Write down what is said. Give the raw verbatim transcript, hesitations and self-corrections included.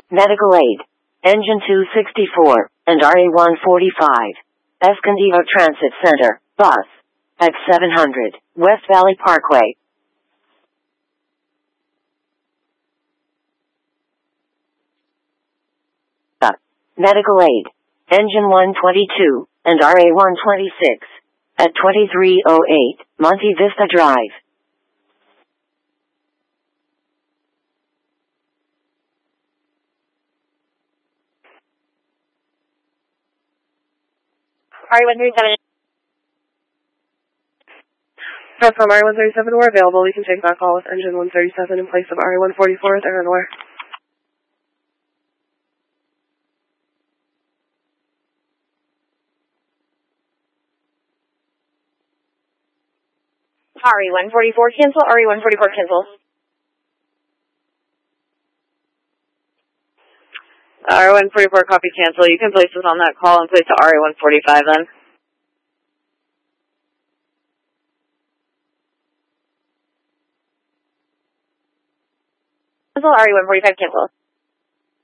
Medical aid. Engine two sixty-four and R A one forty-five. Escondido Transit Center, bus. At seven hundred, West Valley Parkway. Uh, medical aid. Engine one twenty-two and R A one twenty-six. At twenty-three oh eight, Monte Vista Drive. R A one thirty-seven. From R A one thirty-seven, we're available. We can take that call with engine one thirty-seven in place of R A one forty-four with Aranware. R A one forty-four cancel, R A one forty-four cancel. R A one forty-four copy cancel. You can place us on that call and place to R A one forty-five then. Cancel, R A one forty-five cancel.